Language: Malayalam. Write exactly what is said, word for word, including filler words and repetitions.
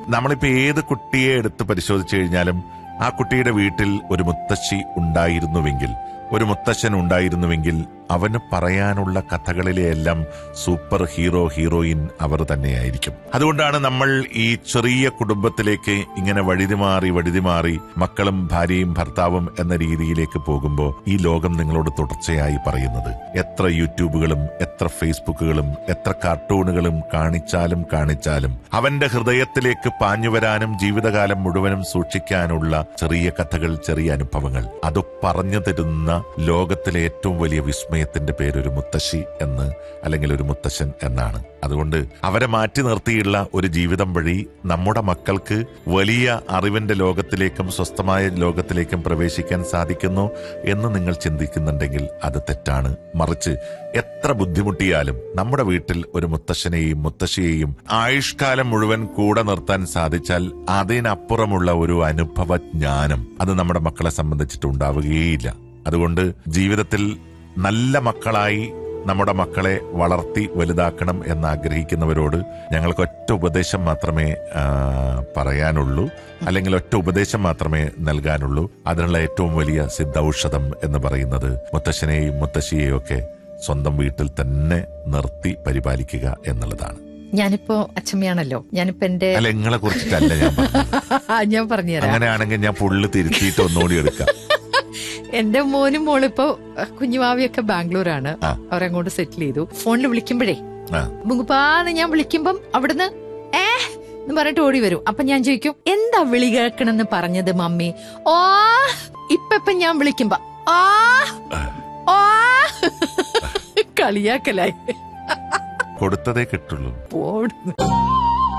നമ്മളിപ്പോ ഏത് കുട്ടിയെ എടുത്ത് പരിശോധിച്ചു കഴിഞ്ഞാലും ആ കുട്ടിയുടെ വീട്ടിൽ ഒരു മുത്തശ്ശി ഉണ്ടായിരുന്നുവെങ്കിൽ, ഒരു മുത്തശ്ശൻ ഉണ്ടായിരുന്നുവെങ്കിൽ അവന് പറയാനുള്ള കഥകളിലെയെല്ലാം സൂപ്പർ ഹീറോ ഹീറോയിൻ അവർ തന്നെയായിരിക്കും. അതുകൊണ്ടാണ് നമ്മൾ ഈ ചെറിയ കുടുംബത്തിലേക്ക് ഇങ്ങനെ വഴുതിമാറി വഴുതിമാറി മക്കളും ഭാര്യയും ഭർത്താവും എന്ന രീതിയിലേക്ക് പോകുമ്പോൾ ഈ ലോകം നിങ്ങളോട് തുടർച്ചയായി പറയുന്നത്. എത്ര യൂട്യൂബുകളും എത്ര ഫേസ്ബുക്കുകളും എത്ര കാർട്ടൂണുകളും കാണിച്ചാലും കാണിച്ചാലും അവന്റെ ഹൃദയത്തിലേക്ക് പാഞ്ഞുവരാനും ജീവിതകാലം മുഴുവനും സൂക്ഷിക്കാനുള്ള ചെറിയ കഥകൾ, ചെറിയ അനുഭവങ്ങൾ, അത് പറഞ്ഞു തരുന്ന ലോകത്തിലെ ഏറ്റവും വലിയ വിസ്മയത്തിന്റെ പേരൊരു മുത്തശ്ശി എന്ന്, അല്ലെങ്കിൽ ഒരു മുത്തശ്ശൻ എന്നാണ്. അതുകൊണ്ട് അവരെ മാറ്റി നിർത്തിയുള്ള ഒരു ജീവിതം വഴി നമ്മുടെ മക്കൾക്ക് വലിയ അറിവിന്റെ ലോകത്തിലേക്കും സ്വസ്ഥമായ ലോകത്തിലേക്കും പ്രവേശിക്കാൻ സാധിക്കുന്നു എന്ന് നിങ്ങൾ ചിന്തിക്കുന്നുണ്ടെങ്കിൽ അത് തെറ്റാണ്. മറിച്ച് എത്ര ബുദ്ധിമുട്ടിയാലും നമ്മുടെ വീട്ടിൽ ഒരു മുത്തശ്ശനെയും മുത്തശ്ശിയെയും ആയുഷ്കാലം മുഴുവൻ കൂടെ നിർത്താൻ സാധിച്ചാൽ അതിനപ്പുറമുള്ള ഒരു അനുഭവ ജ്ഞാനം അത് നമ്മുടെ മക്കളെ സംബന്ധിച്ചിട്ട് ഉണ്ടാവുകയില്ല. അതുകൊണ്ട് ജീവിതത്തിൽ നല്ല മക്കളായി നമ്മുടെ മക്കളെ വളർത്തി വലുതാക്കണം എന്ന് ആഗ്രഹിക്കുന്നവരോട് ഞങ്ങൾക്ക് ഒറ്റ ഉപദേശം മാത്രമേ പറയാനുള്ളൂ, അല്ലെങ്കിൽ ഒറ്റ ഉപദേശം മാത്രമേ നൽകാനുള്ളൂ. അതിനുള്ള ഏറ്റവും വലിയ സിദ്ധൌഷധം എന്ന് പറയുന്നത് മുത്തശ്ശനെയും മുത്തശ്ശിയെയും ഒക്കെ സ്വന്തം വീട്ടിൽ തന്നെ നിർത്തി പരിപാലിക്കുക എന്നുള്ളതാണ്. ഞാനിപ്പോ അച്ഛമ്മയാണല്ലോ, ഞാനിപ്പോ എന്റെ അല്ല നിങ്ങളെ കുറിച്ചിട്ടല്ല ഞാൻ ഞാൻ പറഞ്ഞുതരാം. അങ്ങനെയാണെങ്കിൽ ഞാൻ പുള്ളി തിരുത്തിയിട്ട് ഒന്നുകൂടി എടുക്കാം. എന്റെ മോനും മോളിപ്പോ കുഞ്ഞുമാവിയൊക്കെ ബാംഗ്ലൂരാണ്, അവരങ്ങോട്ട് സെറ്റിൽ ചെയ്തു. ഫോണിൽ വിളിക്കുമ്പോഴേ മുങ്ങുപ്പാന്ന് ഞാൻ വിളിക്കുമ്പം അവിടുന്ന് ഏ എന്ന് പറഞ്ഞിട്ട് ഓടി വരും. അപ്പൊ ഞാൻ ചോദിക്കും എന്താ വിളി കേൾക്കണെന്ന് പറഞ്ഞത് മമ്മി? ഓ ഇപ്പൊ ഞാൻ വിളിക്കുമ്പോ ആ ഓ കളിയാക്കലായി. കൊടുത്തതേ കിട്ടുള്ളൂ. പോടുന്നു.